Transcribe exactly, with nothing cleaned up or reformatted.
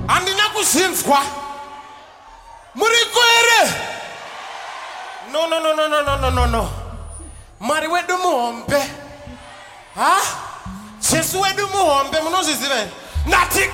andina kuzinzwa muri kwere. No no no no no no no no no. Mari wedu muombe. Ha? Jesu wedu muombe munozizime. Nati